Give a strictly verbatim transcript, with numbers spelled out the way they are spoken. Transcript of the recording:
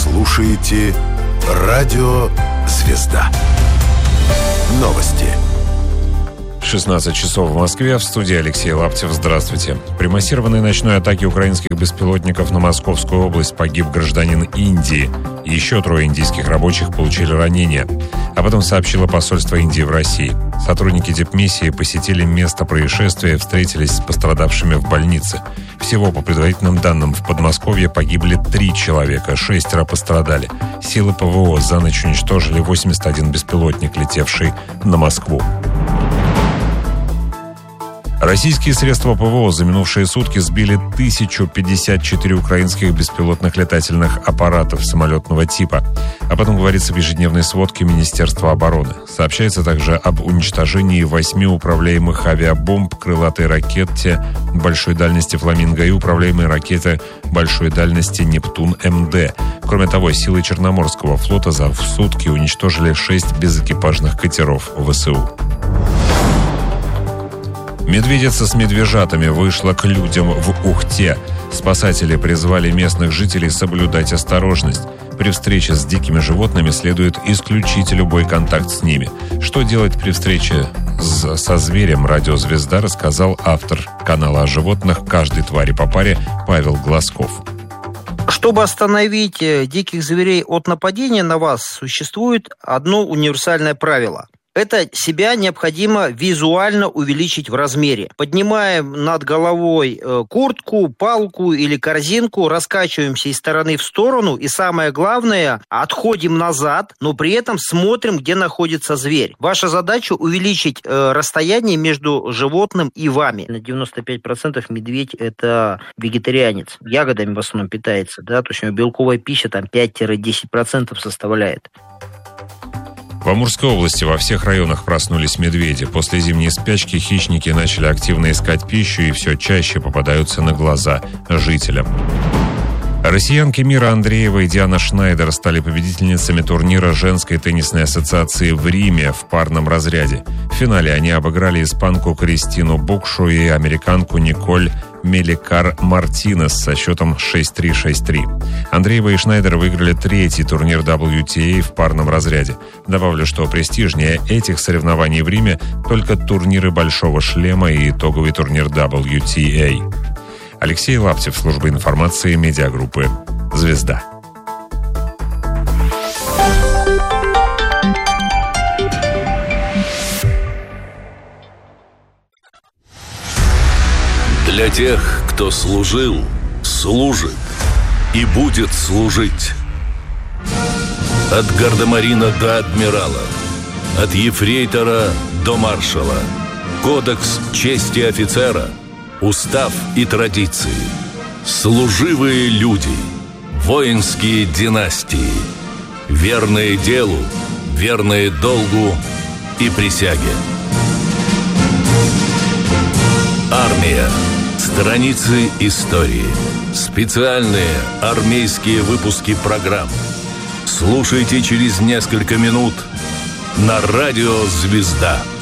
слушаете Радио «Звезда». Новости. шестнадцать часов в Москве. В студии Алексей Лаптев. Здравствуйте. При массированной ночной атаке украинских беспилотников на Московскую область погиб гражданин Индии. Еще трое индийских рабочих получили ранения. Об этом сообщило посольство Индии в России. Сотрудники дипмиссии посетили место происшествия и встретились с пострадавшими в больнице. Всего, по предварительным данным, в Подмосковье погибли три человека, шестеро пострадали. Силы ПВО за ночь уничтожили восемьдесят один беспилотник, летевший на Москву. Российские средства ПВО за минувшие сутки сбили тысячу пятьдесят четыре украинских беспилотных летательных аппаратов самолетного типа. Об этом говорится в ежедневной сводке Министерства обороны. Сообщается также об уничтожении восьми управляемых авиабомб, крылатой ракете большой дальности «Фламинго» и управляемой ракеты большой дальности «Нептун-МД». Кроме того, силы Черноморского флота за сутки уничтожили шесть безэкипажных катеров ВСУ. Медведица с медвежатами вышла к людям в Ухте. Спасатели призвали местных жителей соблюдать осторожность. При встрече с дикими животными следует исключить любой контакт с ними. Что делать при встрече с, со зверем, «Радио Звезда» рассказал автор канала о животных «Каждой твари по паре» Павел Глазков. Чтобы остановить диких зверей от нападения на вас, существует одно универсальное правило. Это себя необходимо визуально увеличить в размере. Поднимаем над головой куртку, палку или корзинку, раскачиваемся из стороны в сторону и, самое главное, отходим назад, но при этом смотрим, где находится зверь. Ваша задача увеличить расстояние между животным и вами. На девяносто пять процентов медведь – это вегетарианец. Ягодами в основном питается, да, то есть у него белковая пища там пять-десять процентов составляет. В Амурской области во всех районах проснулись медведи. После зимней спячки хищники начали активно искать пищу и все чаще попадаются на глаза жителям. Россиянки Мира Андреева и Диана Шнайдер стали победительницами турнира женской теннисной ассоциации в Риме в парном разряде. В финале они обыграли испанку Кристину Букшу и американку Николь Меликар Мартинес со счетом шесть три шесть три. Андреева и Шнайдер выиграли третий турнир дабл ю ти эй в парном разряде. Добавлю, что престижнее этих соревнований в Риме только турниры Большого шлема и итоговый турнир дабл ю ти эй. Алексей Лаптев, служба информации медиагруппы «Звезда». Для тех, кто служил, служит и будет служить. От гардемарина до адмирала, от ефрейтора до маршала. Кодекс чести офицера, устав и традиции. Служивые люди, воинские династии, верные делу, верные долгу и присяге. Армия. Страницы истории. Специальные армейские выпуски программ. Слушайте через несколько минут на радио «Звезда».